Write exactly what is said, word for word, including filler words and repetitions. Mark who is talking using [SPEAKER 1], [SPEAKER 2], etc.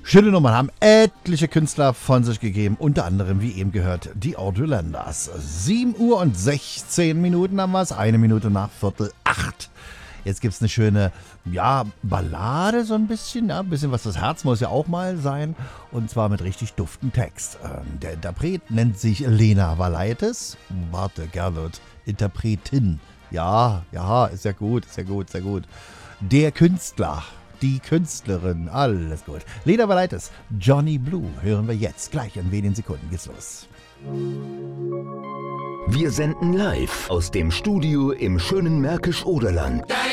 [SPEAKER 1] Schöne Nummern haben etliche Künstler von sich gegeben, unter anderem, wie eben gehört, die Audiolanders. sieben Uhr und sechzehn Minuten haben wir es, eine Minute nach Viertel acht. Jetzt gibt es eine schöne, ja, Ballade so ein bisschen, ja, ein bisschen was das Herz muss ja auch mal sein, und zwar mit richtig duften Text. Ähm, der Interpret nennt sich Lena Valaitis, warte, Gernot, Interpretin, ja, ja, ist ja gut, ist ja gut, ist ja gut. Der Künstler, die Künstlerin, alles gut. Lena Valaitis, Johnny Blue, hören wir jetzt, gleich in wenigen Sekunden geht's los.
[SPEAKER 2] Wir senden live aus dem Studio im schönen Märkisch-Oderland.